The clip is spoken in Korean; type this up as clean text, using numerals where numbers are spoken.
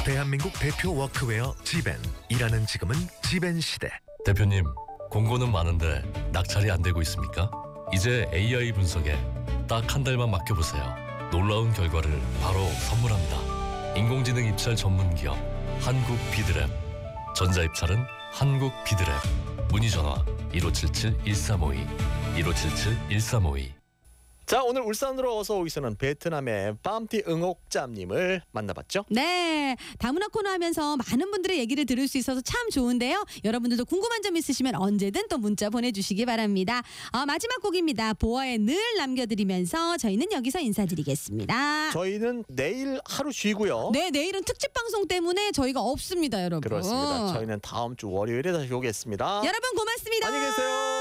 대한민국 대표 워크웨어 지벤. 일하는 지금은 지벤 시대. 대표님, 공고는 많은데 낙찰이 안 되고 있습니까? 이제 AI 분석에 딱 한 달만 맡겨보세요. 놀라운 결과를 바로 선물합니다. 인공지능 입찰 전문 기업 한국 비드랩. 전자입찰은 한국 비드랩. 문의 전화 1577-1352 1577-1352. 자, 오늘 울산으로 어서 오기서는 베트남의 팜티 응옥짬님을 만나봤죠. 네, 다문화 코너 하면서 많은 분들의 얘기를 들을 수 있어서 참 좋은데요. 여러분들도 궁금한 점 있으시면 언제든 또 문자 보내주시기 바랍니다. 마지막 곡입니다. 보아의 늘 남겨드리면서 저희는 여기서 인사드리겠습니다. 저희는 내일 하루 쉬고요. 네, 내일은 특집 방송 때문에 저희가 없습니다, 여러분. 그렇습니다. 저희는 다음 주 월요일에 다시 오겠습니다. 여러분 고맙습니다. 안녕히 계세요.